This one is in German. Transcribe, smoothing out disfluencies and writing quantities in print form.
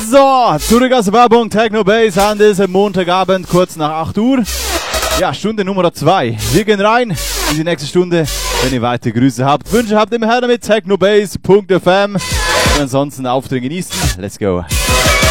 So, zurück aus der Werbung, Techno Bass an diesem Montagabend, kurz nach 8 Uhr. Ja, Stunde Nummer 2. Wir gehen rein in die nächste Stunde. Wenn ihr weitere Grüße habt, Wünsche habt, immer her damit technobass.fm. Und ansonsten Auftritt genießen. Let's go.